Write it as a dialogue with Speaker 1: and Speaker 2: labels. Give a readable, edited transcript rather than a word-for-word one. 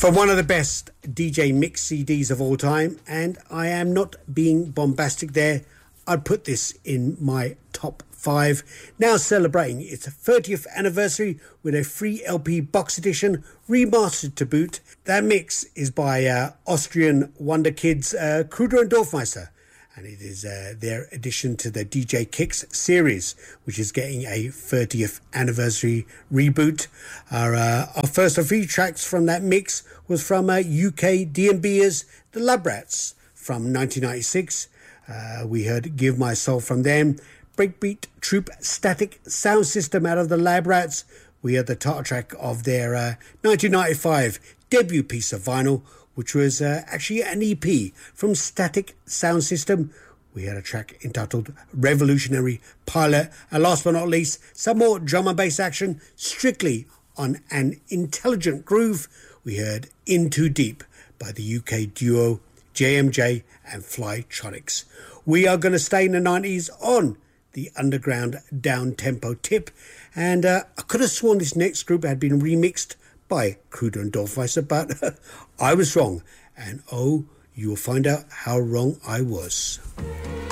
Speaker 1: From one of the best DJ mix CDs of all time, and I am not being bombastic there, I'd put this in my top 5. Now celebrating its 30th anniversary with a free LP box edition, remastered to boot. That mix is by Austrian wonder kids Kruder and Dorfmeister, and it is their addition to the DJ Kicks series, which is getting a 30th anniversary reboot. Our first of 3 tracks from that mix was from UK DMBers, the Lab Rats, from 1996. We heard Give My Soul from them. Breakbeat Troop Static Sound System out of the Lab Rats. We heard the title track of their 1995 debut piece of vinyl, which was actually an EP from Static Sound System. We had a track entitled Revolutionary Pilot. And last but not least, some more drum and bass action, strictly on an intelligent groove. We heard In Too Deep by the UK duo JMJ and Flytronics. We are going to stay in the 90s on the underground down-tempo tip. And I could have sworn this next group had been remixed by Kruder and Dorfmeister, but I was wrong. And oh, you will find out how wrong I was.